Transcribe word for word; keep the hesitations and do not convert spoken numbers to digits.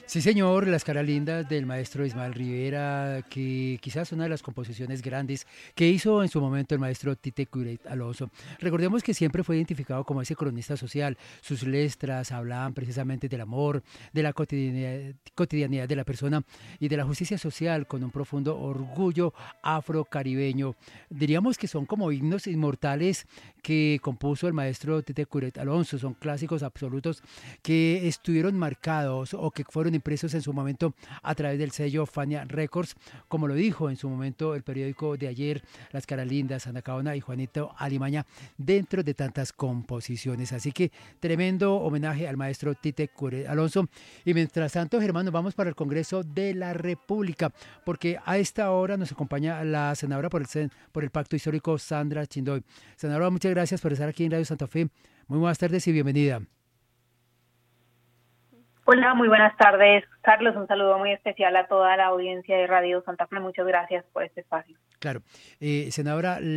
Sí, señor, Las caras lindas del maestro Ismael Rivera, que quizás una de las composiciones grandes que hizo en su momento el maestro Tite Curet Alonso. Recordemos que siempre fue identificado como ese cronista social. Sus letras hablaban precisamente del amor, de la cotidianidad, cotidianidad de la persona y de la justicia social con un profundo orgullo afrocaribeño. Diríamos que son como himnos inmortales que compuso el maestro Tite Curet Alonso. Son clásicos absolutos que estuvieron marcados o que fueron impresos en su momento a través del sello Fania Records, como lo dijo en su momento el periódico de ayer, Las Caras Lindas, Ana Caona y Juanito Alimaña, dentro de tantas composiciones. Así que tremendo homenaje al maestro Tite Curet Alonso. Y mientras tanto, Germán, nos vamos para el Congreso de la República, porque a esta hora nos acompaña la senadora por el, por el Pacto Histórico, Sandra Chindoy. Senadora, muchas gracias por estar aquí en Radio Santa Fe. Muy buenas tardes y bienvenida. Hola, muy buenas tardes, Carlos. Un saludo muy especial a toda la audiencia de Radio Santa Fe. Muchas gracias por este espacio. Claro. Eh, senadora,